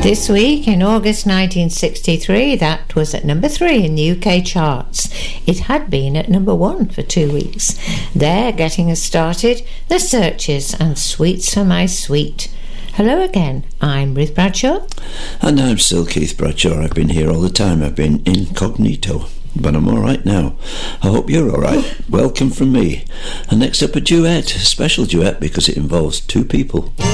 This week, in August 1963, that was at number 3 in the UK charts. It had been at number 1 for 2 weeks. There, getting us started, The Searchers and Sweets for My Sweet. Hello again, I'm Ruth Bradshaw. And I'm still Keith Bradshaw. I've been here all the time. I've been incognito. But I'm alright now. I hope you're alright. Welcome from me. And next up, a duet. A special duet because it involves 2 people.